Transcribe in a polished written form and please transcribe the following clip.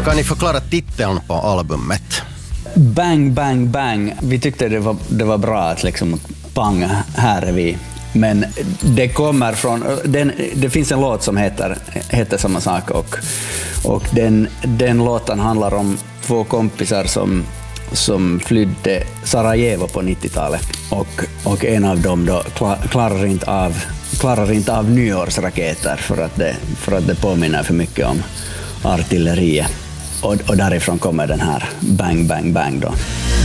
Kan ni förklara titeln på albumet? Bang, bang, bang. Vi tyckte det var bra att liksom pang, här är vi. Men det kommer från... Det finns en låt som heter samma sak och den låten handlar om två kompisar som flydde Sarajevo på 90-talet och en av dem då klarar inte av nyårsraketer för att det påminner för mycket om artilleriet. Och därifrån kommer den här bang, bang, bang då.